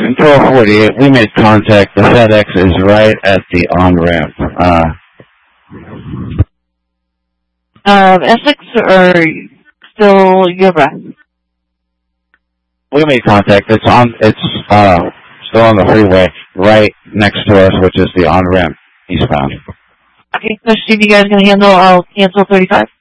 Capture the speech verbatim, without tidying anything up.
Control forty-eight, we made contact. The FedEx is right at the on-ramp. Uh, um, Essex or still Yuba? We made contact. It's on. It's uh, still on the freeway, right next to us, which is the on-ramp eastbound. Okay, so Steve, you guys gonna handle? I'll cancel thirty-five.